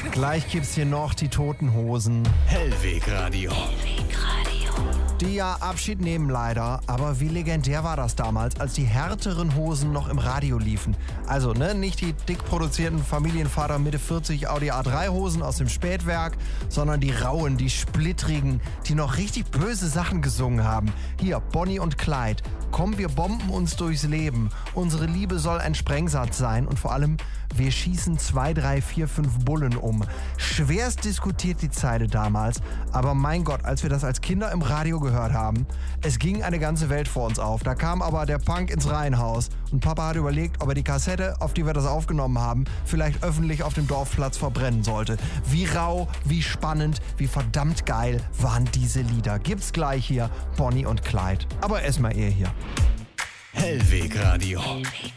Gleich gibt's hier noch die Toten Hosen. Hellwegradio. Die ja Abschied nehmen leider, aber wie legendär war das damals, als die härteren Hosen noch im Radio liefen. Also nicht die dick produzierten Familienvater Mitte 40 Audi A3 Hosen aus dem Spätwerk, sondern die rauen, die splittrigen, die noch richtig böse Sachen gesungen haben. Hier, Bonnie und Clyde. Komm, wir bomben uns durchs Leben. Unsere Liebe soll ein Sprengsatz sein und vor allem, wir schießen 2, 3, 4, 5 Bullen um. Schwerst diskutiert die Zeile damals, aber mein Gott, als wir das als Kinder im Radio gehört haben, es ging eine ganze Welt vor uns auf. Da kam aber der Punk ins Reihenhaus und Papa hat überlegt, ob er die Kassette, auf die wir das aufgenommen haben, vielleicht öffentlich auf dem Dorfplatz verbrennen sollte. Wie rau, wie spannend, wie verdammt geil waren diese Lieder. Gibt's gleich hier, Bonnie und Clyde. Aber erstmal eher hier. Hellwegradio.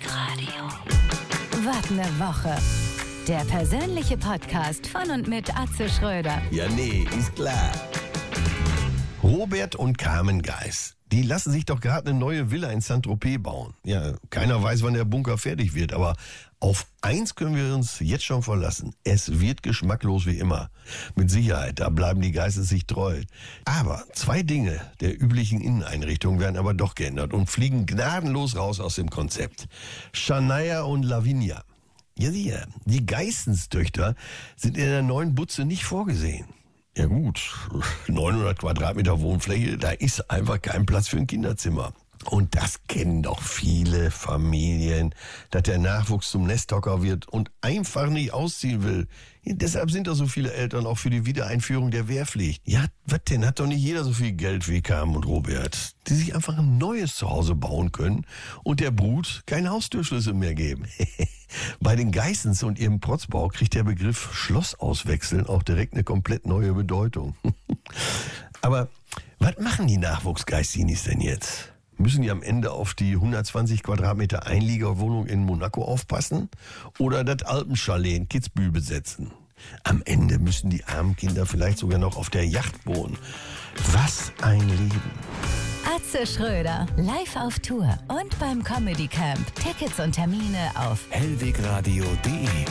Was ne Woche. Der persönliche Podcast von und mit Atze Schröder. Ja, nee, ist klar. Robert und Carmen Geis, die lassen sich doch gerade eine neue Villa in Saint-Tropez bauen. Ja, keiner weiß, wann der Bunker fertig wird, aber auf eins können wir uns jetzt schon verlassen. Es wird geschmacklos wie immer. Mit Sicherheit, da bleiben die Geises sich treu. Aber 2 Dinge der üblichen Inneneinrichtung werden aber doch geändert und fliegen gnadenlos raus aus dem Konzept. Shania und Lavinia. Ja, die Geissenstöchter sind in der neuen Butze nicht vorgesehen. Ja gut, 900 Quadratmeter Wohnfläche, da ist einfach kein Platz für ein Kinderzimmer. Und das kennen doch viele Familien, dass der Nachwuchs zum Nesthocker wird und einfach nicht ausziehen will. Ja, deshalb sind da so viele Eltern auch für die Wiedereinführung der Wehrpflicht. Ja, was denn? Hat doch nicht jeder so viel Geld wie Carmen und Robert, die sich einfach ein neues Zuhause bauen können und der Brut keinen Haustürschlüssel mehr geben. Bei den Geissens und ihrem Protzbau kriegt der Begriff Schloss auswechseln auch direkt eine komplett neue Bedeutung. Aber was machen die Nachwuchsgeistinis denn jetzt? Müssen die am Ende auf die 120 Quadratmeter Einliegerwohnung in Monaco aufpassen? Oder das Alpenchalet in Kitzbühel besetzen? Am Ende müssen die armen Kinder vielleicht sogar noch auf der Yacht wohnen. Was ein Leben. Atze Schröder, live auf Tour und beim Comedy Camp. Tickets und Termine auf Hellwegradio.de